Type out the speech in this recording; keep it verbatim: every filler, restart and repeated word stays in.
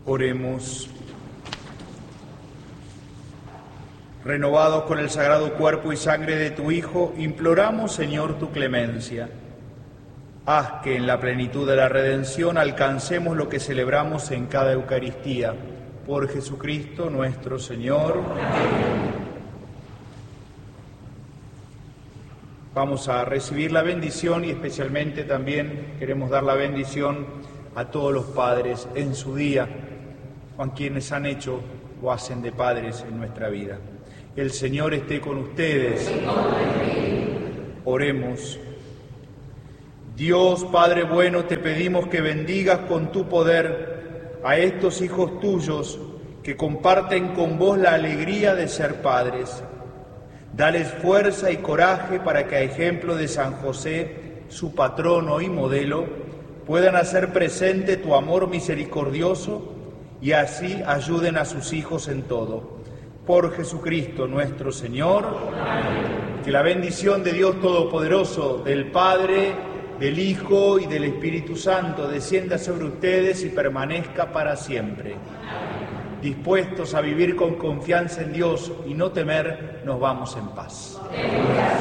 Oremos. Renovados con el sagrado cuerpo y sangre de tu Hijo, imploramos, Señor, tu clemencia. Haz que en la plenitud de la redención alcancemos lo que celebramos en cada Eucaristía. Por Jesucristo nuestro Señor. Vamos a recibir la bendición y especialmente también queremos dar la bendición a todos los padres en su día, a quienes han hecho o hacen de padres en nuestra vida. El Señor esté con ustedes. Oremos. Dios, Padre bueno, te pedimos que bendigas con tu poder a estos hijos tuyos que comparten con vos la alegría de ser padres. Dales fuerza y coraje para que, a ejemplo de San José, su patrono y modelo, puedan hacer presente tu amor misericordioso y así ayuden a sus hijos en todo. Por Jesucristo nuestro Señor. Amén. Que la bendición de Dios Todopoderoso, del Padre, del Hijo y del Espíritu Santo descienda sobre ustedes y permanezca para siempre. Amén. Dispuestos a vivir con confianza en Dios y no temer, nos vamos en paz. Amén.